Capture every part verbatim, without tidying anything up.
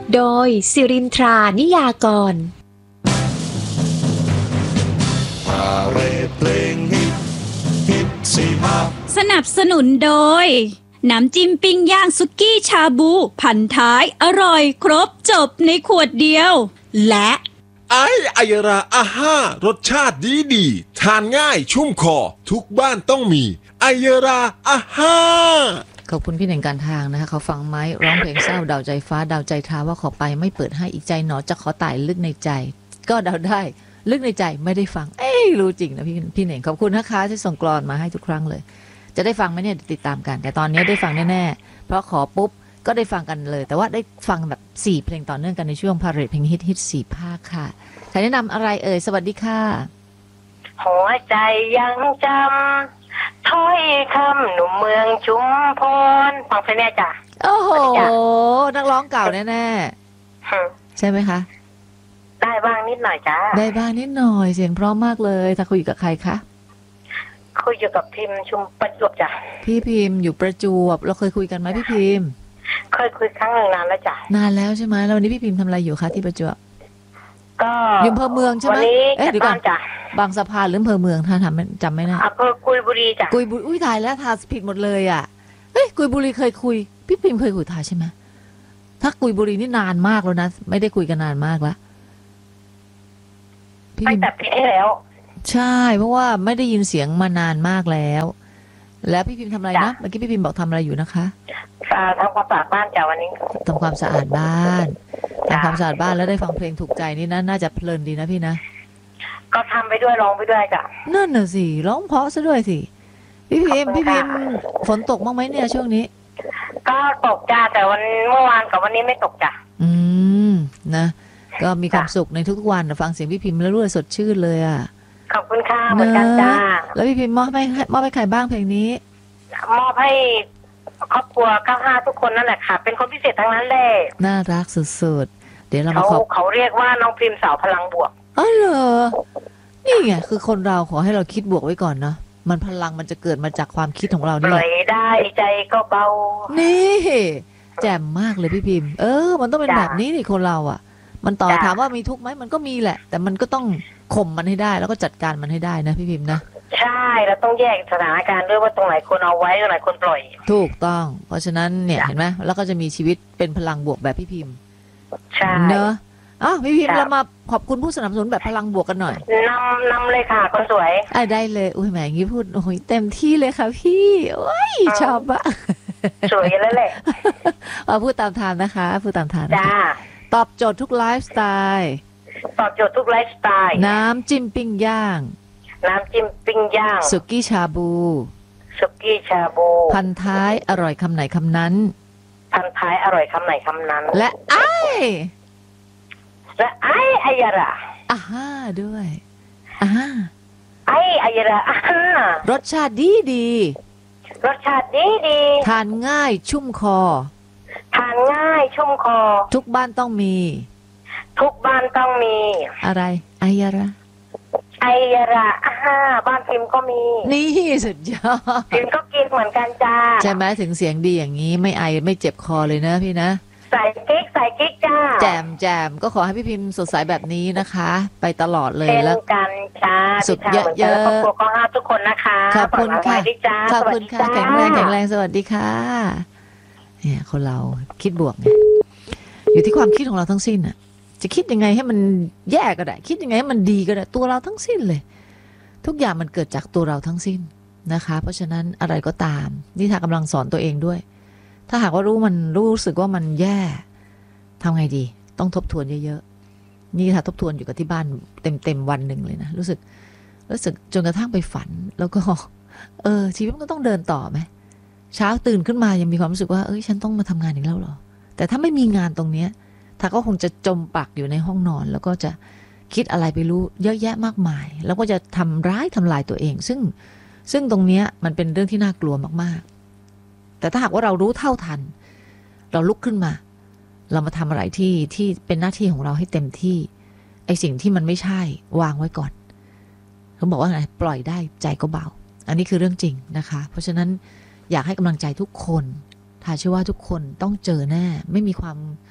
โดยสิรินทรานิยากรพาเรดเพลงฮิตฮิตสี่ภาคสนับสนุนโดยน้ำจิ้มปิ้งย่างสุกี้ชาบูพันท้ายอร่อยครบจบในขวดเดียวและไอไอยราอาห้ารสชาติดีดีทานง่ายชุ่มคอทุกบ้านต้องมีไอยราอาห้าขอบคุณพี่หนึ่งการทางนะคะเขาฟังไหมร้องเพลงเศร้าดาวใจฟ้าดาวใจทาว่าขอไปไม่เปิดให้อีกใจหนอจะขอตายลึกในใจก็เดาได้ลึกในใจไม่ได้ฟังเอ้ยรู้จริงนะพี่พี่หนึ่งขอบคุณนะคะที่ส่งกลอนมาให้ทุกครั้งเลยจะได้ฟังไหมเนี่ยติดตามกันแต่ตอนนี้ได้ฟังแน่ๆเพราะขอปุ๊บก็ได้ฟังกันเลยแต่ว่าได้ฟังแบบสี่เพลงต่อเนื่องกันในช่วงพาเรดเพลงฮิตฮิตสี่ภาคค่ะใครแนะนำอะไรเอ่ยสวัสดีค่ะหัวใจยังจำถ้อยคำหนุ่มเมืองชุมพรฟังเพลงแน่จ้ะโอ้โหนักร้องเก่าแน่ๆใช่ไหมคะได้บ้างนิดหน่อยจ้าได้บ้างนิดหน่อยเสียงเพราะมากเลยถ้าคุยกับใครคะคุยอยู่กับพิมพ์ชุมประจวบจ้ะพี่พิมพ์อยู่ประจวบเราเคยคุยกันไหมพี่พิมพ์เคยคุยครั้งหนึ่งนานแล้วจ้ะนานแล้วใช่ไหมแล้ววันนี้พี่พิมพ์ทำอะไรอยู่คะที่ประจวบก็อยู่อำเภอเมืองใช่ไหมเอ๊ะเดี๋ยวก่อนบางสะพานหรืออำเภอเมืองถ้าทำจำไม่ได้อำเภอกุยบุรีจ้ะกุยบุรีอุ้ยตายแล้วทาผิดหมดเลยอ่ะเอ้ยกุยบุรีเคยคุยพี่พิมพ์เคยคุยทาใช่ไหมถ้ากุยบุรีนี่นานมากแล้วนะไม่ได้คุยกันนานมากแล้วพี่พิมพ์แต่ปีที่แล้วใช่เพราะว่าไม่ได้ยินเสียงมานานมากแล้วแล้วพี่พิมพ์ทำอะไรนะเมื่อกี้พี่พิมพ์บอกทำอะไรอยู่นะคะทำความสะอาดบ้านจ้ะวันนี้ทำความสะอาดบ้านทำความสะอาดบ้านแล้วได้ฟังเพลงถูกใจนี่นะน่าจะเพลินดีนะพี่นะก็ทำไปด้วยร้องไปด้วยจ้ะนั่นน่ะสิร้องเพราะซะด้วยสิพี่พิมพ์พี่พิมพ์ฝนตกบ้างไหมเนี่ยช่วงนี้ก็ตกจ้ะแต่วันเมื่อวานกับวันนี้ไม่ตกจ้ะอืมนะก็มีความสุขในทุกๆวันฟังเสียงพี่พิมพ์แล้วรู้สึกสดชื่นเลยอ่ะขอบคุณค่ะเหมือนกันจ้าแล้วพี่พิมพ์มอบให้มอบให้ใครบ้างเพลงนี้มอบให้ครอบครัวเก้าห้าทุกคนนั่นแหละค่ะเป็นคนพิเศษทั้งนั้นเลยน่ารักสุดๆเดี๋ยวเรามาขอบเขาเรียกว่าน้องพิมพ์สาวพลังบวกอ๋อเหรอนี่ไงคือคนเราขอให้เราคิดบวกไว้ก่อนเนาะมันพลังมันจะเกิดมาจากความคิดของเรานี่แหละได้ใจก็เบานี่แจ่มมากเลยพี่พิมพ์เออมันต้องเป็นแบบนี้นี่คนเราอ่ะมันต่อถามว่ามีทุกข์ไหมมันก็มีแหละแต่มันก็ต้องข่มมันให้ได้แล้วก็จัดการมันให้ได้นะพี่พิมพ์นะใช่เราต้องแยกสถานการณ์ด้วยว่าตรงไหนคนเอาไว้ตรงไหนคนปล่อยถูกต้องเพราะฉะนั้นเนี่ยเห็นไหมแล้วก็จะมีชีวิตเป็นพลังบวกแบบพี่พิมพ์ใช่เนอะอ้าวพี่พิมพ์เรามาขอบคุณผู้สนับสนุนแบบพลังบวกกันหน่อยนำนำเลยค่ะคนสวยอ่ะได้เลยอุ้ยแหมอย่างนี้พูดโอ้ยเต็มที่เลยค่ะพี่โอ้ยชอบอะสวยแล้วแหละเอาพูดตามทางนะคะพูดตามทางจ้าตอบโจทย์ทุกไลฟ์สไตล์ตอบโจทย์ทุกไลฟ์สไตล์น้ำจิ้มปิ้งย่างน้ำจิ้มปิ้งย่างสุกี้ชาบูสุกี้ชาบูพันท้ายอร่อยคำไหนคำนั้นพันท้ายอร่อยคำไหนคำนั้นและไอและไอไอยาระอ่าฮ่าด้วยอ่าไอไอยาระอ่ารสชาติดีดีรสชาติดีดีทานง่ายชุ่มคอทานง่ายชุ่มคอทุกบ้านต้องมีทุกบ้านต้องมีอะไรไอยาระไอยาระอ่าบ้านพิมก็มีนี่สุดยอดพิมก็กินเหมือนกันจ้าใช่ไหมถึงเสียงดีอย่างนี้ไม่ไอไม่เจ็บคอเลยนะพี่นะใส่กิ๊กใส่กิ๊กจ้าแจมแจมก็ขอให้พี่พิมพ์สดใสแบบนี้นะคะไปตลอดเลยแล้วกันจ้าสุดเยอะเยอะครอบครัวก็ห้าทุกคนนะคะขอบคุณค่ะขอบคุณค่ะแข็งแรงแข็งแรงสวัสดีค่ะเนี่ยคนเราคิดบวกเนี่ยอยู่ที่ความคิดของเราทั้งสิ้นอ่ะจะคิดยังไงให้มันแย่ก็ได้คิดยังไงให้มันดีก็ได้ตัวเราทั้งสิ้นเลยทุกอย่างมันเกิดจากตัวเราทั้งสิ้นนะคะเพราะฉะนั้นอะไรก็ตามนี่ทากำลังสอนตัวเองด้วยถ้าหากว่ารู้มันรู้สึกว่ามันแย่ทำไงดีต้องทบทวนเยอะๆนี่ค่ะทบทวนอยู่กับที่บ้านเต็มๆวันหนึ่งเลยนะรู้สึกรู้สึกจนกระทั่งไปฝันแล้วก็เออชีวิตมันก็ต้องเดินต่อไหมเช้าตื่นขึ้นมายังมีความรู้สึกว่าเอ้ยฉันต้องมาทำงานอีกแล้วเหรอแต่ถ้าไม่มีงานตรงเนี้ยถ้าก็คงจะจมปักอยู่ในห้องนอนแล้วก็จะคิดอะไรไปรู้เยอะแยะมากมายแล้วก็จะทำร้ายทำลายตัวเองซึ่งซึ่งตรงเนี้ยมันเป็นเรื่องที่น่ากลัวมากๆแต่ถ้าหากว่าเรารู้เท่าทันเราลุกขึ้นมาเรามาทำอะไรที่ที่เป็นหน้าที่ของเราให้เต็มที่ไอสิ่งที่มันไม่ใช่วางไว้ก่อนเขาบอกว่าไงปล่อยได้ใจก็เบาอันนี้คือเรื่องจริงนะคะเพราะฉะนั้นอยากให้กำลังใจทุกคนถ้าเชื่อว่าทุกคนต้องเจอแน่ไม่มีความ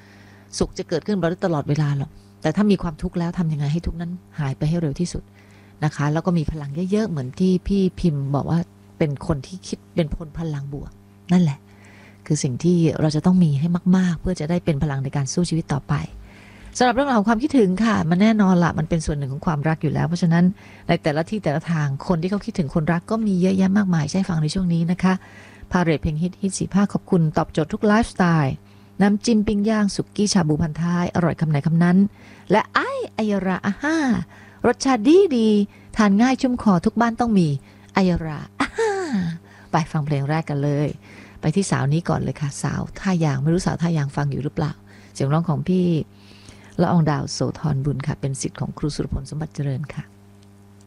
สุขจะเกิดขึ้นตลอดเวลาหรอกแต่ถ้ามีความทุกข์แล้วทำยังไงให้ทุกข์นั้นหายไปให้เร็วที่สุดนะคะแล้วก็มีพลังเยอะๆเหมือนที่พี่พิมพ์บอกว่าเป็นคนที่คิดเป็นคนพลังบวกนั่นแหละคือสิ่งที่เราจะต้องมีให้มากๆเพื่อจะได้เป็นพลังในการสู้ชีวิตต่อไปสำหรับเรื่องราวของความคิดถึงค่ะมันแน่นอนละมันเป็นส่วนหนึ่งของความรักอยู่แล้วเพราะฉะนั้นในแต่ละที่แต่ละทางคนที่เขาคิดถึงคนรักก็มีเยอะแยะมากมายใช่ฟังในช่วงนี้นะคะพาเรทเพลงฮิตฮิตสี่ภาคขอบคุณตอบโจทย์ทุกไลฟ์สไตล์น้ำจิ้มปิ้งย่างสุกี้ชาบูพันท้ายอร่อยคำไหนคำนั้นและไออายราอาห้ารสชาติดีดีทานง่ายชุ่มคอทุกบ้านต้องมีอายราอาห้าไปฟังเพลงแรกกันเลยไปที่สาวนี้ก่อนเลยค่ะสาวท่ายางไม่รู้สาวท่ายางฟังอยู่หรือเปล่าเสียงร้องของพี่ละอองดาวโสธรบุญค่ะเป็นศิษย์ของครูสุรพลสมบัติเจริญค่ะ